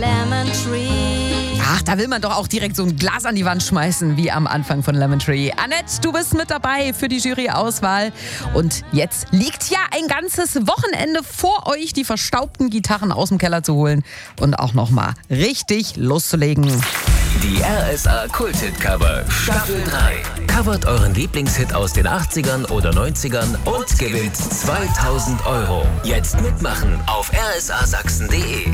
Lemon Tree. Ach, da will man doch auch direkt so ein Glas an die Wand schmeißen, wie am Anfang von Lemon Tree. Annette, du bist mit dabei für die Juryauswahl. Und jetzt liegt ja ein ganzes Wochenende vor euch, die verstaubten Gitarren aus dem Keller zu holen und auch nochmal richtig loszulegen. Die RSA Kulthit-Cover Staffel 3. Covert euren Lieblingshit aus den 80ern oder 90ern und gewinnt 2000 €. Jetzt mitmachen auf rsasachsen.de.